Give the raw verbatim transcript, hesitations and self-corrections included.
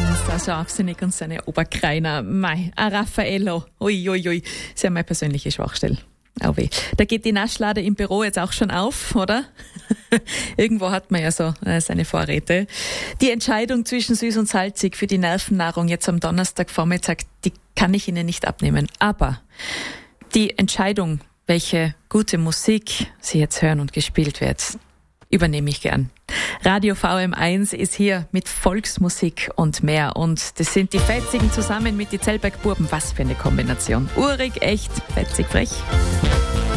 der scharfsinnig und seine Oberkreiner. Mei, ein Raffaello. Ui, ui, ui. Das ist ja meine persönliche Schwachstelle. Oh weh. Da geht die Naschlade im Büro jetzt auch schon auf, oder? Irgendwo hat man ja so äh, seine Vorräte. Die Entscheidung zwischen süß und salzig für die Nervennahrung jetzt am Donnerstagvormittag, die kann ich Ihnen nicht abnehmen. Aber die Entscheidung, welche gute Musik Sie jetzt hören und gespielt wird, übernehme ich gern. Radio V M eins ist hier mit Volksmusik und mehr. Und das sind die Fetzigen zusammen mit die Zellberg-Buben. Was für eine Kombination. Urig, echt, fetzig, frech.